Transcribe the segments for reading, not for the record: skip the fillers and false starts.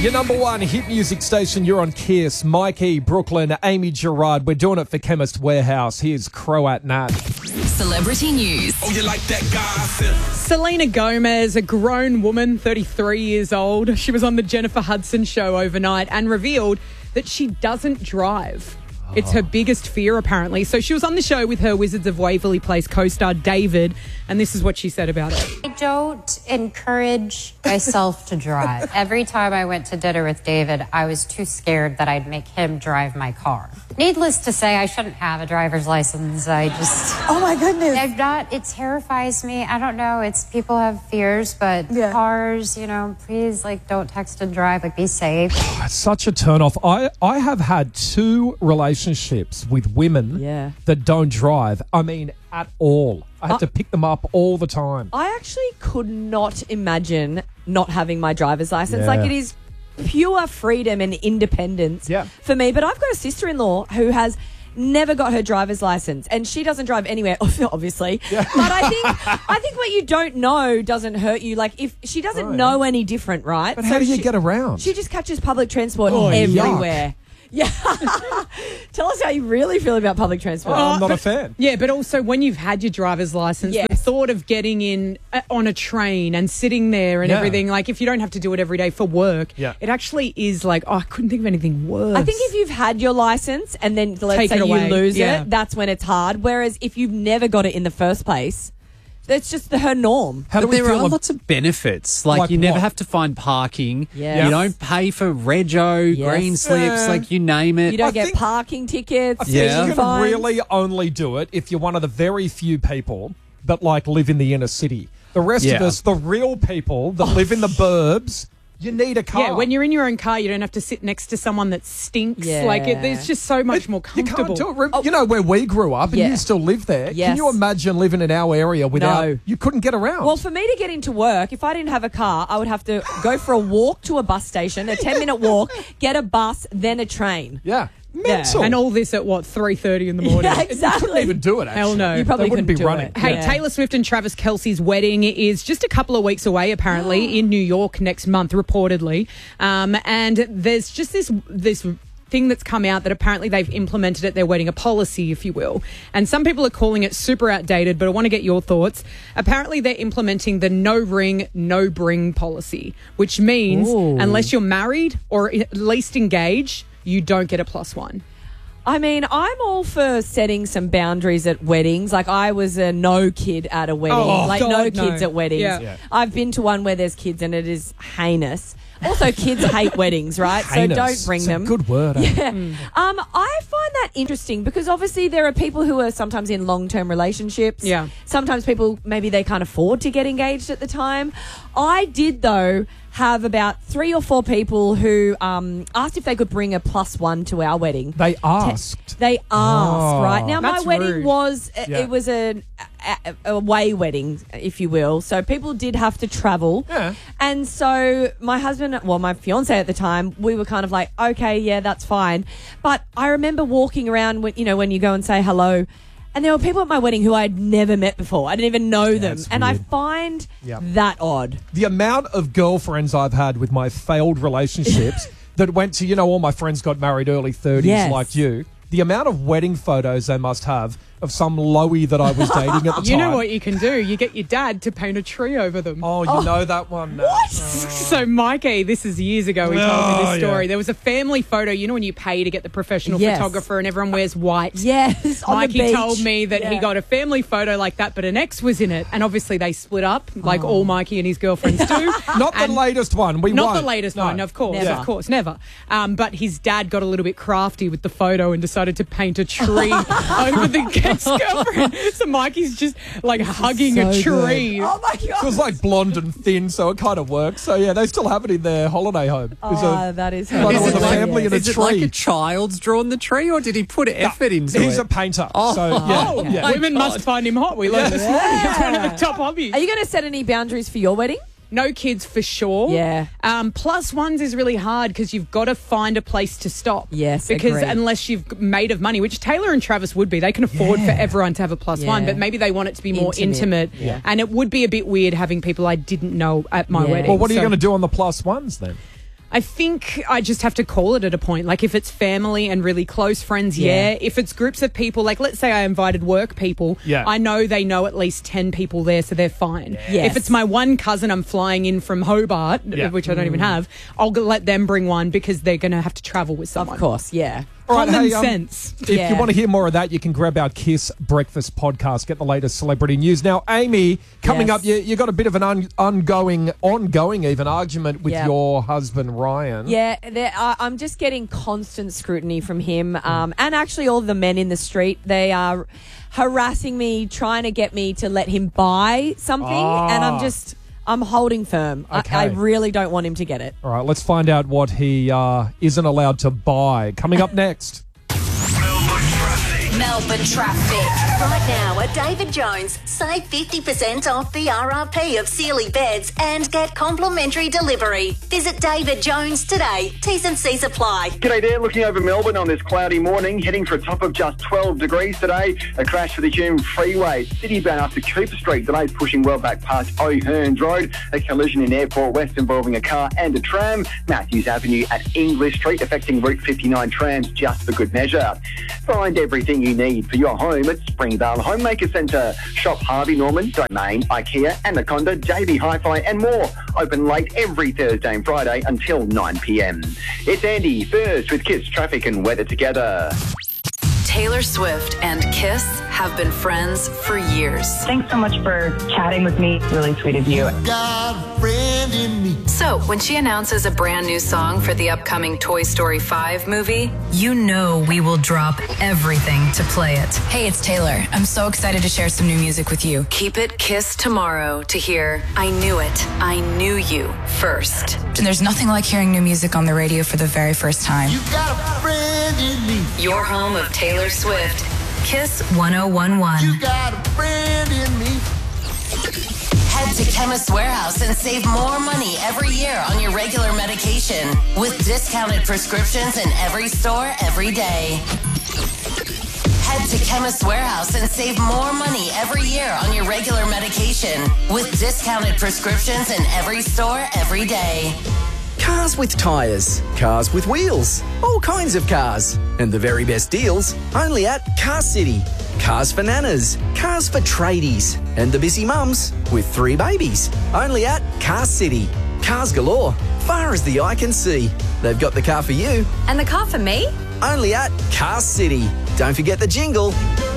Your number one hit music station, you're on Kiss. Mikey, Brooklyn, Amy Gerard. We're doing it for Chemist Warehouse. Here's Croat Nat. Celebrity news. Oh, you like that gossip? Selena Gomez, a grown woman, 33 years old. She was on the Jennifer Hudson show overnight and revealed that she doesn't drive. It's her biggest fear, apparently. So she was on the show with her Wizards of Waverly Place co-star David, and this is what she said about it. I don't encourage myself to drive. Every time I went to dinner with David, I was too scared that I'd make him drive my car. Needless to say, I shouldn't have a driver's license. Oh my goodness. I'm not, it terrifies me. I don't know. It's people have fears, but cars, please, don't text and drive. Be safe. It's such a turn-off. I have had 2 relationships with women that don't drive. I mean, at all. I had to pick them up all the time. I actually could not imagine not having my driver's license. Yeah. It is pure freedom and independence for me. But I've got a sister-in-law who has never got her driver's license, and she doesn't drive anywhere, obviously. Yeah. But I think what you don't know doesn't hurt you. If she doesn't know any different, right? But how do you get around? She just catches public transport everywhere. Yuck. Yeah. Tell us how you really feel about public transport. I'm not a fan. Yeah, but also when you've had your driver's license, the thought of getting in on a train and sitting there and everything, if you don't have to do it every day for work, it actually is I couldn't think of anything worse. I think if you've had your license and then let's say you lose it, that's when it's hard. Whereas if you've never got it in the first place, it's just her norm. There are lots of benefits. You never have to find parking. Yeah. You don't pay for rego, green slips, you name it. You don't get parking tickets. I think you can really only do it if you're one of the very few people that live in the inner city. The rest of us, the real people that live in the burbs, you need a car. Yeah, when you're in your own car, you don't have to sit next to someone that stinks. Yeah. It's just so much more comfortable. You can't do it. You know where we grew up and you still live there. Yes. Can you imagine living in our area without... No. You couldn't get around. Well, for me to get into work, if I didn't have a car, I would have to go for a walk to a bus station, a 10-minute walk, get a bus, then a train. Yeah. Mental. And all this at 3:30 in the morning. Yeah, exactly. You couldn't even do it, actually. Hell no. You probably wouldn't be couldn't do running. it. Hey, Taylor Swift and Travis Kelce's wedding is just a couple of weeks away, apparently, in New York next month, reportedly. And there's just this thing that's come out that apparently they've implemented at their wedding, a policy, if you will. And some people are calling it super outdated, but I want to get your thoughts. Apparently they're implementing the no ring, no bring policy, which means unless you're married or at least engaged, you don't get a +1. I mean, I'm all for setting some boundaries at weddings. I was a no kid at a wedding. No kids at weddings. Yeah. I've been to one where there's kids and it is heinous. Also, kids hate weddings, right? Heinous. So don't bring them. It's a good word. Yeah. I find that interesting because obviously there are people who are sometimes in long-term relationships. Yeah. Sometimes people, maybe they can't afford to get engaged at the time. I did, though, have about 3 or 4 people who asked if they could bring a +1 to our wedding. They asked. They asked, right? Now, my That's wedding rude. was, it was a away wedding, if you will. So people did have to travel. Yeah. And so my husband, my fiance at the time, we were kind of like, okay, yeah, that's fine. But I remember walking around when you go and say hello, and there were people at my wedding who I'd never met before. I didn't even know them. That's And I weird. find that odd. The amount of girlfriends I've had with my failed relationships that went to, all my friends got married early 30s like you. The amount of wedding photos they must have of some lowie that I was dating at the time. You know what you can do? You get your dad to paint a tree over them. Oh, you know that one. What? So Mikey, this is years ago, he told me this story. Yeah. There was a family photo, when you pay to get the professional photographer and everyone wears white. Yes, on the Mikey beach. told me that he got a family photo like that, but an ex was in it. And obviously they split up, like all Mikey and his girlfriends do. Not the latest one. Not won't. the latest No. one, of course. Never. Of course, never. But his dad got a little bit crafty with the photo and decided to paint a tree over the ex-girlfriend. So Mikey's just hugging a so tree. good. Oh my She God. was blonde and thin, so it kind of works. So, yeah, they still have it in their holiday home. That is Photo Is with it a family and a Is it tree. like a child's drawn the tree, or did he put effort into He's it? a painter. So, yeah. Women must find him hot. We learned this morning. It's one of the top hobbies. Are you going to set any boundaries for your wedding? No kids for sure. Yeah. +1s is really hard because you've got to find a place to stop. Yes, Because agreed. unless you've made of money, which Taylor and Travis would be, they can afford for everyone to have a +1, Yeah. but maybe they want it to be more Intimate. intimate. And it would be a bit weird having people I didn't know at my wedding. Well, what are you So going to do on the +1s then? I think I just have to call it at a point. Like if it's family and really close friends, yeah. If it's groups of people, like let's say I invited work people, I know they know at least 10 people there, so they're fine. Yes. If it's my one cousin I'm flying in from Hobart, which I don't even have, I'll let them bring one because they're going to have to travel with someone. Of course, yeah. All right, Common sense. If you want to hear more of that, you can grab our Kiss Breakfast podcast, get the latest celebrity news. Now, Amy, coming up, you got a bit of an ongoing even argument with your husband, Ryan. Yeah, I'm just getting constant scrutiny from him and actually all the men in the street. They are harassing me, trying to get me to let him buy something, and I'm holding firm. Okay. I really don't want him to get it. All right, let's find out what he isn't allowed to buy. Coming up next. Melbourne traffic. Right now at David Jones, save 50% off the RRP of Sealy beds and get complimentary delivery. Visit David Jones today. T's and C's apply. G'day there, looking over Melbourne on this cloudy morning, heading for a top of just 12 degrees today. A crash for the Hume Freeway. Citybound up to Cooper Street. Delays pushing well back past O'Hearns Road. A collision in Airport West involving a car and a tram. Matthews Avenue at English Street, affecting Route 59 trams just for good measure. Find everything you need for your home at Springvale Homemaker Centre. Shop Harvey Norman, Domain, IKEA, Anaconda, JB Hi-Fi and more. Open late every Thursday and Friday until 9 p.m. It's Andy, first with Kiss Traffic and Weather Together. Taylor Swift and Kiss have been friends for years. Thanks so much for chatting with me. Really sweet of you. So, when she announces a brand new song for the upcoming Toy Story 5 movie, you know we will drop everything to play it. Hey, it's Taylor. I'm so excited to share some new music with you. Keep it Kiss tomorrow to hear I Knew It, I Knew You first. And there's nothing like hearing new music on the radio for the very first time. You got a friend in me. Your home of Taylor Swift. Kiss 1011. You got a friend in me. Head to Chemist Warehouse and save more money every year on your regular medication with discounted prescriptions in every store every day. Head to Chemist Warehouse and save more money every year on your regular medication with discounted prescriptions in every store every day. Cars with tyres, cars with wheels, all kinds of cars. And the very best deals only at Car City. Cars for nanas, cars for tradies, and the busy mums with 3 babies. Only at Car City. Cars galore, far as the eye can see. They've got the car for you. And the car for me? Only at Car City. Don't forget the jingle.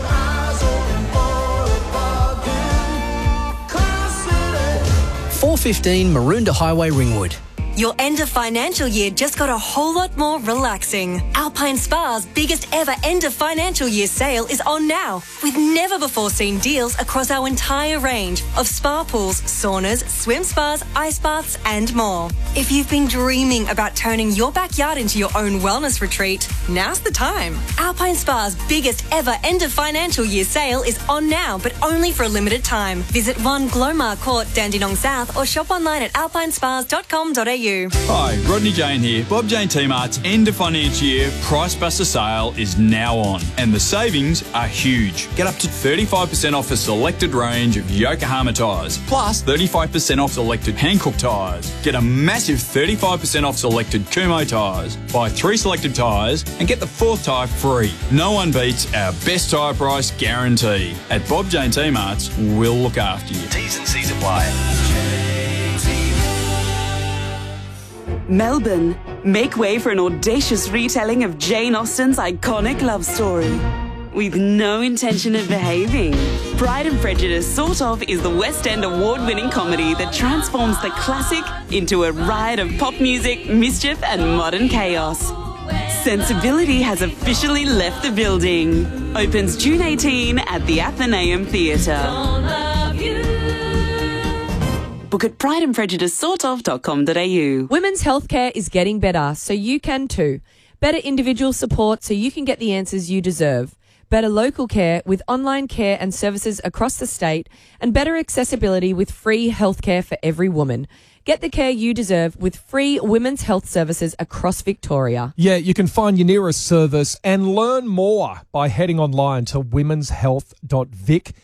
415 Maroondah Highway, Ringwood. Your end of financial year just got a whole lot more relaxing. Alpine Spa's biggest ever end of financial year sale is on now, with never before seen deals across our entire range of spa pools, saunas, swim spas, ice baths and more. If you've been dreaming about turning your backyard into your own wellness retreat, now's the time. Alpine Spa's biggest ever end of financial year sale is on now, but only for a limited time. Visit 1 Glomar Court, Dandenong South, or shop online at alpinespas.com.au. Hi, Rodney Jane here. Bob Jane T-Mart's end of financial year Price Buster sale is now on, and the savings are huge. Get up to 35% off a selected range of Yokohama tyres, plus 35% off selected Hankook tyres. Get a massive 35% off selected Kumho tyres. Buy 3 selected tyres and get the 4th tyre free. No one beats our best tyre price guarantee. At Bob Jane T-Mart's, we'll look after you. T's and C's apply. Melbourne, make way for an audacious retelling of Jane Austen's iconic love story. With no intention of behaving, Pride and Prejudice Sort Of is the West End award-winning comedy that transforms the classic into a riot of pop music, mischief and modern chaos. Sensibility has officially left the building. Opens June 18 at the Athenaeum Theatre. Book at prideandprejudicesortof.com.au. Women's healthcare is getting better, so you can too. Better individual support so you can get the answers you deserve. Better local care with online care and services across the state, and better accessibility with free healthcare for every woman. Get the care you deserve with free women's health services across Victoria. Yeah, you can find your nearest service and learn more by heading online to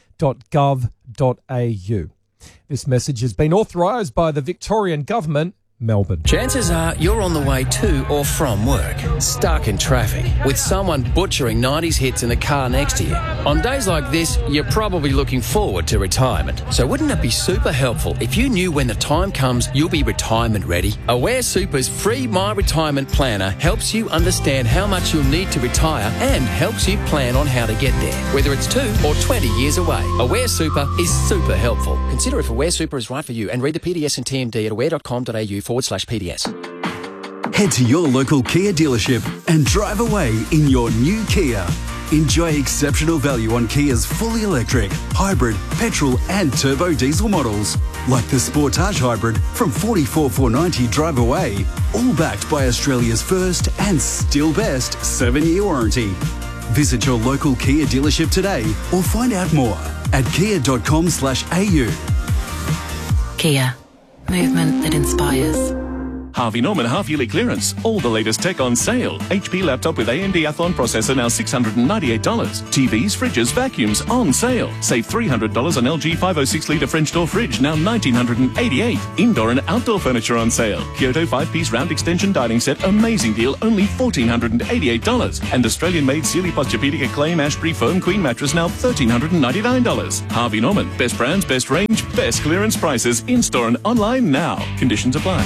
womenshealth.vic.gov.au. This message has been authorised by the Victorian Government Melbourne. Chances are you're on the way to or from work, stuck in traffic, with someone butchering 90s hits in the car next to you. On days like this, you're probably looking forward to retirement. So wouldn't it be super helpful if you knew when the time comes you'll be retirement ready? Aware Super's free My Retirement Planner helps you understand how much you'll need to retire and helps you plan on how to get there, whether it's 2 or 20 years away. Aware Super is super helpful. Consider if Aware Super is right for you and read the PDS and TMD at aware.com.au/PDS. Head to your local Kia dealership and drive away in your new Kia. Enjoy exceptional value on Kia's fully electric, hybrid, petrol and turbo diesel models, like the Sportage Hybrid from $44,490 drive away, all backed by Australia's first and still best 7-year warranty. Visit your local Kia dealership today or find out more at kia.com/au. Kia. Movement that inspires. Harvey Norman half-yearly clearance. All the latest tech on sale. HP laptop with AMD Athlon processor now $698. TVs, fridges, vacuums on sale. Save $300 on LG 506-litre French door fridge, now $1,988. Indoor and outdoor furniture on sale. Kyoto 5-piece round extension dining set, amazing deal, only $1,488. And Australian-made Sealy Posturepedic Acclaim Ashbury foam queen mattress, now $1,399. Harvey Norman, best brands, best range, best clearance prices, in-store and online now. Conditions apply.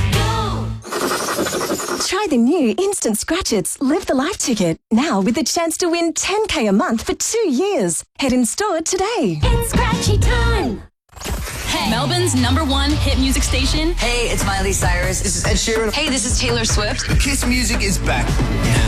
Try the new Instant Scratch-Its Live the Life ticket, now with the chance to win $10K a month for 2 years. Head in store today. It's Scratchy time! Hey, Melbourne's #1 hit music station. Hey, it's Miley Cyrus. This is Ed Sheeran. Hey, this is Taylor Swift. Kiss Music is back.